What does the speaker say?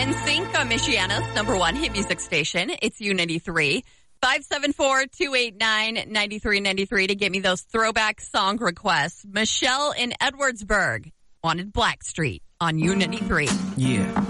NSYNC on Michiana's #1 hit music station. It's Unity 3. 574-289-9393 to get me those throwback song requests. Michelle in Edwardsburg wanted Blackstreet on Unity 3. Yeah.